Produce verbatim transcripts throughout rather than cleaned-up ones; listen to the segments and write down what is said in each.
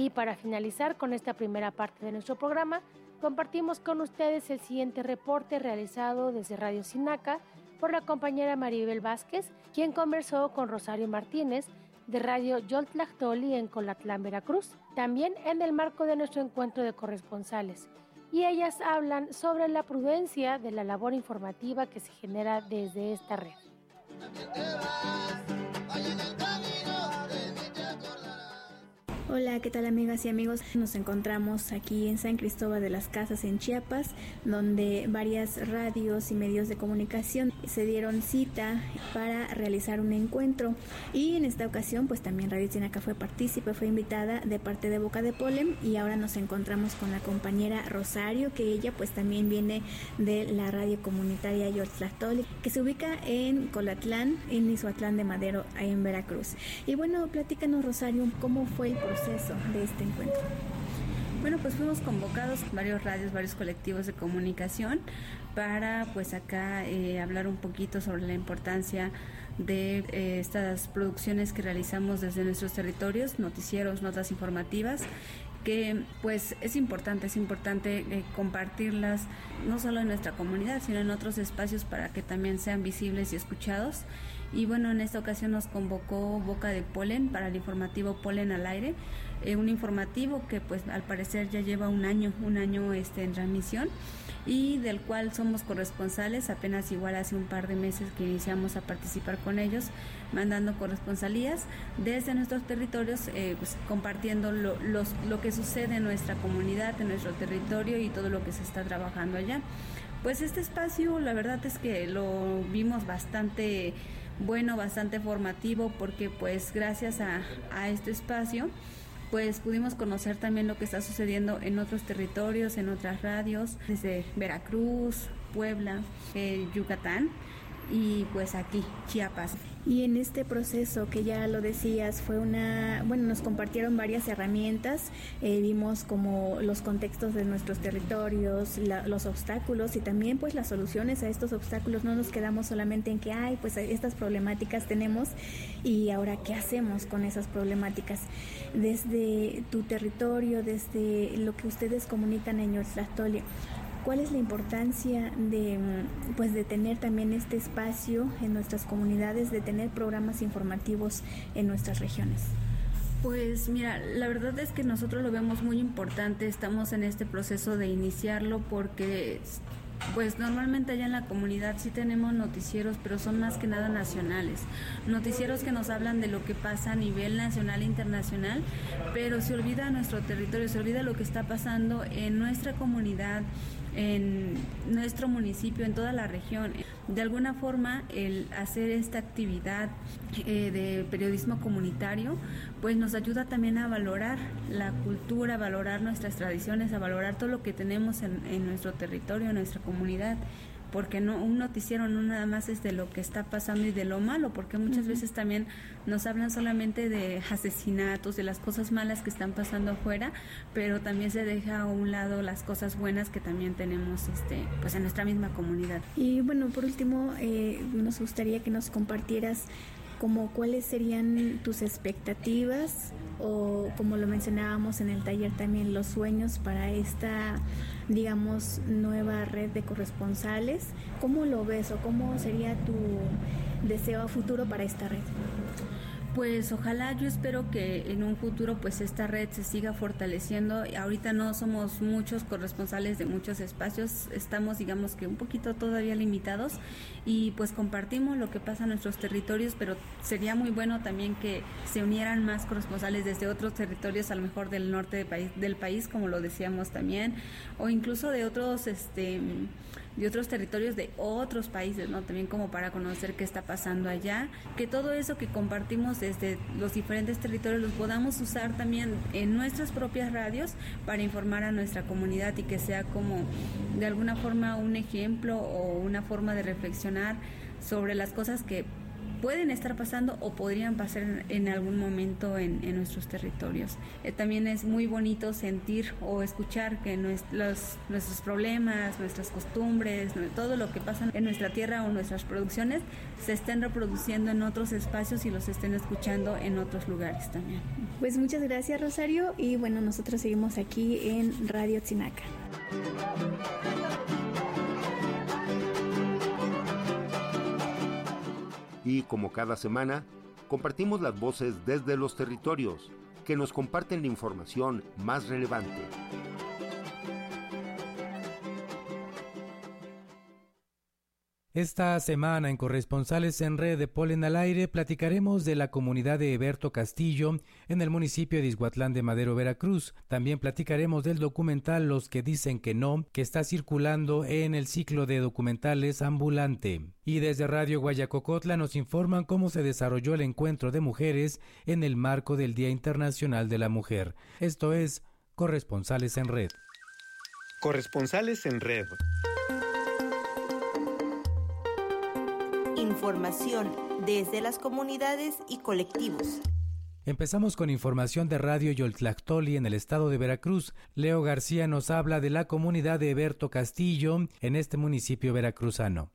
Y para finalizar con esta primera parte de nuestro programa, compartimos con ustedes el siguiente reporte realizado desde Radio Sinaca por la compañera Maribel Vázquez, quien conversó con Rosario Martínez de Radio Yoltlachtoli en Colatlán, Veracruz, también en el marco de nuestro encuentro de corresponsales. Y ellas hablan sobre la prudencia de la labor informativa que se genera desde esta red. Hola, ¿qué tal amigas y amigos? Nos encontramos aquí en San Cristóbal de las Casas, en Chiapas, donde varias radios y medios de comunicación se dieron cita para realizar un encuentro. Y en esta ocasión, pues también Radio Sinaca fue partícipe, fue invitada de parte de Boca de Polen, y ahora nos encontramos con la compañera Rosario, que ella pues también viene de la radio comunitaria Yoltlachtoli, que se ubica en Colatlán, en Izuatlán de Madero, ahí en Veracruz. Y bueno, platícanos, Rosario, ¿cómo fue el proceso de este encuentro? Bueno, pues fuimos convocados varios radios, varios colectivos de comunicación para pues acá eh, hablar un poquito sobre la importancia de eh, estas producciones que realizamos desde nuestros territorios, noticieros, notas informativas, que pues es importante, es importante eh, compartirlas no solo en nuestra comunidad, sino en otros espacios para que también sean visibles y escuchados. Y bueno, en esta ocasión nos convocó Boca de Polen para el informativo Polen al Aire, eh, un informativo que pues al parecer ya lleva un año, un año este, en transmisión, y del cual somos corresponsales. Apenas igual hace un par de meses que iniciamos a participar con ellos, mandando corresponsalías desde nuestros territorios, eh, pues compartiendo lo, los, lo que sucede en nuestra comunidad, en nuestro territorio y todo lo que se está trabajando allá. Pues este espacio, la verdad es que lo vimos bastante bueno, bastante formativo, porque pues gracias a, a este espacio pues pudimos conocer también lo que está sucediendo en otros territorios, en otras radios, desde Veracruz, Puebla, eh, Yucatán y pues aquí, Chiapas. Y en este proceso que ya lo decías, fue una, bueno, nos compartieron varias herramientas, eh, vimos como los contextos de nuestros territorios, la, los obstáculos y también pues las soluciones a estos obstáculos. No nos quedamos solamente en que, ay, pues estas problemáticas tenemos y ahora qué hacemos con esas problemáticas. Desde tu territorio, desde lo que ustedes comunican en Yoltlachtoli, ¿cuál es la importancia de, pues, de tener también este espacio en nuestras comunidades, de tener programas informativos en nuestras regiones? Pues mira, la verdad es que nosotros lo vemos muy importante, estamos en este proceso de iniciarlo porque pues normalmente allá en la comunidad sí tenemos noticieros, pero son más que nada nacionales, noticieros que nos hablan de lo que pasa a nivel nacional e internacional, pero se olvida nuestro territorio, se olvida lo que está pasando en nuestra comunidad, en nuestro municipio, en toda la región. De alguna forma, el hacer esta actividad eh, de periodismo comunitario, pues nos ayuda también a valorar la cultura, a valorar nuestras tradiciones, a valorar todo lo que tenemos en, en nuestro territorio, en nuestra comunidad. Porque no, un noticiero no nada más es de lo que está pasando y de lo malo, porque muchas uh-huh. veces también nos hablan solamente de asesinatos, de las cosas malas que están pasando afuera, pero también se deja a un lado las cosas buenas que también tenemos este, pues en nuestra misma comunidad. Y bueno, por último, eh, nos gustaría que nos compartieras como cuáles serían tus expectativas o, como lo mencionábamos en el taller también, los sueños para esta, digamos, nueva red de corresponsales. ¿Cómo lo ves o cómo sería tu deseo a futuro para esta red? Pues ojalá, yo espero que en un futuro pues esta red se siga fortaleciendo. Ahorita no somos muchos corresponsales de muchos espacios, estamos digamos que un poquito todavía limitados y pues compartimos lo que pasa en nuestros territorios, pero sería muy bueno también que se unieran más corresponsales desde otros territorios, a lo mejor del norte de país, del país, como lo decíamos también, o incluso de otros este de otros territorios de otros países, ¿no? También como para conocer qué está pasando allá, que todo eso que compartimos desde los diferentes territorios los podamos usar también en nuestras propias radios para informar a nuestra comunidad y que sea como de alguna forma un ejemplo o una forma de reflexionar sobre las cosas que pueden estar pasando o podrían pasar en, en algún momento en, en nuestros territorios. Eh, también es muy bonito sentir o escuchar que nues, los, nuestros problemas, nuestras costumbres, todo lo que pasa en nuestra tierra o nuestras producciones se estén reproduciendo en otros espacios y los estén escuchando en otros lugares también. Pues muchas gracias, Rosario, y bueno, nosotros seguimos aquí en Radio Tzinaca. Y como cada semana, compartimos las voces desde los territorios que nos comparten la información más relevante. Esta semana en Corresponsales en Red de Polen al Aire platicaremos de la comunidad de Heberto Castillo en el municipio de Ixhuatlán de Madero, Veracruz. También platicaremos del documental Los que dicen que no, que está circulando en el ciclo de documentales Ambulante. Y desde Radio Guayacocotla nos informan cómo se desarrolló el encuentro de mujeres en el marco del Día Internacional de la Mujer. Esto es Corresponsales en Red. Corresponsales en Red. Información desde las comunidades y colectivos. Empezamos con información de Radio Yoltlactoli en el estado de Veracruz. Leo García nos habla de la comunidad de Heberto Castillo en este municipio veracruzano.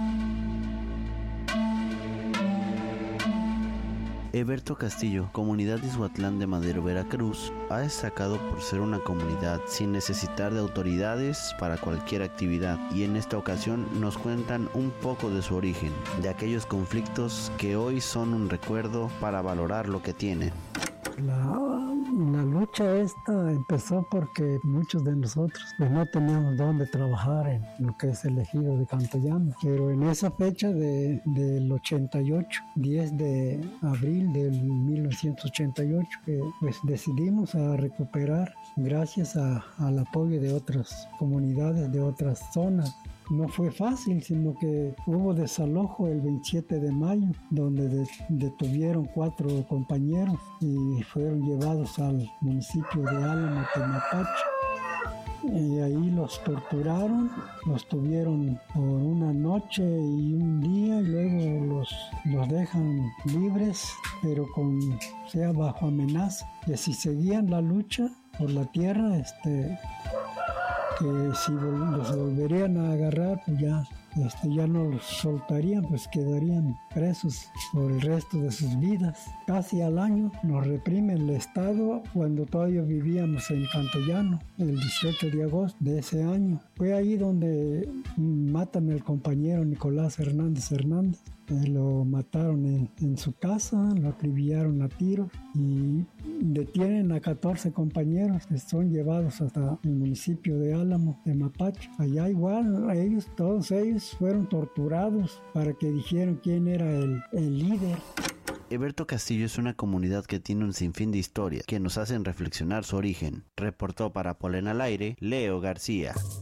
Heberto Castillo, comunidad de Ixhuatlán de Madero, Veracruz, ha destacado por ser una comunidad sin necesitar de autoridades para cualquier actividad, y en esta ocasión nos cuentan un poco de su origen, de aquellos conflictos que hoy son un recuerdo para valorar lo que tienen. La, la lucha esta empezó porque muchos de nosotros pues no teníamos dónde trabajar en lo que es el ejido de Cantoyano, pero en esa fecha de, del ochenta y ocho, diez de abril del mil novecientos ochenta y ocho, que pues decidimos a recuperar gracias a, al apoyo de otras comunidades de otras zonas. No fue fácil, sino que hubo desalojo el veintisiete de mayo, donde de, detuvieron cuatro compañeros y fueron llevados al municipio de Álamo, Temapache. Y ahí los torturaron, los tuvieron por una noche y un día, y luego los, los dejan libres, pero con, o sea, bajo amenaza. Y si seguían la lucha por la tierra, este... que si los volverían a agarrar, pues ya, este, ya no los soltarían, pues quedarían presos por el resto de sus vidas. Casi al año nos reprime el Estado cuando todavía vivíamos en Cantoyano, el dieciocho de agosto de ese año. Fue ahí donde matan al compañero Nicolás Hernández Hernández. Eh, lo mataron en, en su casa, lo acribillaron a tiros y detienen a catorce compañeros que son llevados hasta el municipio de Álamo, de Mapache. Allá igual, ellos, todos ellos fueron torturados para que dijeran quién era el, el líder. Heberto Castillo es una comunidad que tiene un sinfín de historias que nos hacen reflexionar su origen. Reportó para Polen al Aire, Leo García.